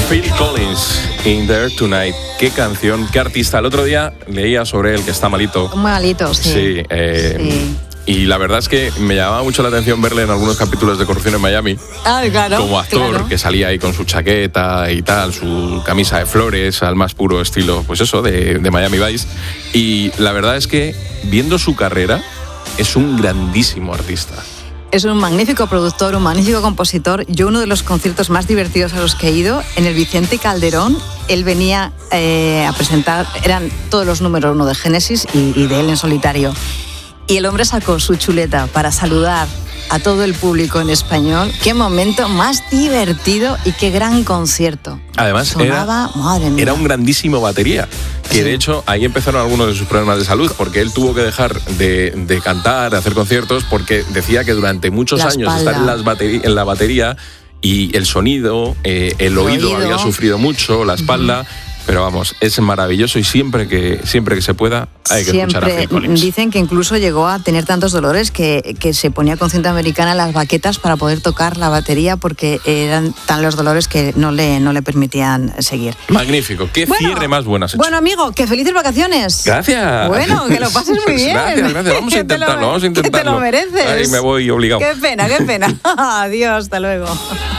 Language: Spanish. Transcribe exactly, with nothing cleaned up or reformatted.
Phil Collins, In There Tonight. Qué canción, qué artista. El otro día leía sobre él que está malito. Malito, sí. Sí, eh, sí. Y la verdad es que me llamaba mucho la atención verle en algunos capítulos de Corrupción en Miami. Ah, claro. Como actor, claro. que salía ahí con su chaqueta y tal, su camisa de flores, al más puro estilo, pues eso, de, de Miami Vice. Y la verdad es que, viendo su carrera, es un grandísimo artista. Es un magnífico productor, un magnífico compositor. Yo uno de los conciertos más divertidos a los que he ido, en el Vicente Calderón, él venía eh, a presentar, eran todos los números uno de Génesis y, y de él en solitario. Y el hombre sacó su chuleta para saludar a todo el público en español. Qué momento más divertido y qué gran concierto. Además, sonaba, era, madre mía. era un grandísimo batería. Que sí. de hecho ahí empezaron algunos de sus problemas de salud, porque él tuvo que dejar de, de cantar, de hacer conciertos, porque decía que durante muchos la años espalda. estar en, las bateri- en la batería y el sonido, eh, el, el oído, oído había sufrido mucho, la espalda. Uh-huh. Pero vamos, es maravilloso y siempre que, siempre que se pueda hay que siempre, escuchar a Phil Collins. Dicen que incluso llegó a tener tantos dolores que, que se ponía con cinta americana en las baquetas para poder tocar la batería porque eran tan los dolores que no le, no le permitían seguir. Magnífico, qué bueno, cierre más buenas hecho. Bueno, amigo, que felices vacaciones. Gracias. Bueno, que lo pases muy bien. Gracias, gracias. Vamos a intentarlo, lo, vamos a intentarlo. Que te lo mereces. Ahí me voy obligado. Qué pena, qué pena. Adiós, hasta luego.